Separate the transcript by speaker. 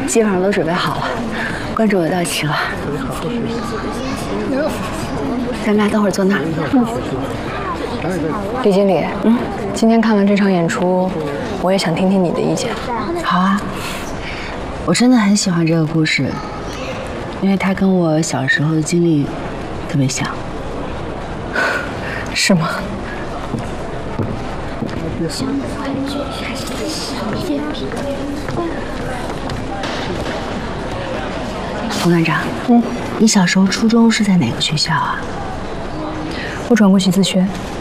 Speaker 1: 基本上都准备好了，观众也到齐了。咱们俩等会儿坐那儿。
Speaker 2: 李经理，今天看完这场演出，我也想听听你的意见。
Speaker 1: 好啊，我真的很喜欢这个故事，因为它跟我小时候的经历特别像。
Speaker 2: 是吗？
Speaker 1: 冯段长，你小时候初中是在哪个学校啊？
Speaker 2: 我转过去自学。